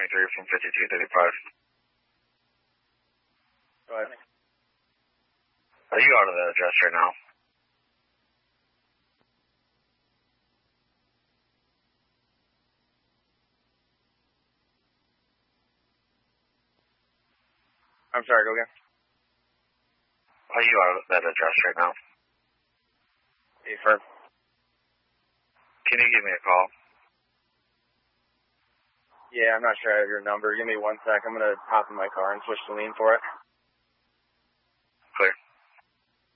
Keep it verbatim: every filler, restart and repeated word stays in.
twenty-three from fifty-two thirty-five. Go ahead. Are you out of that address right now? I'm sorry, go again. Are you out of that address right now? Hey, firm. Can you give me a call? Yeah, I'm not sure I have your number. Give me one sec. I'm going to hop in my car and switch the lean for it.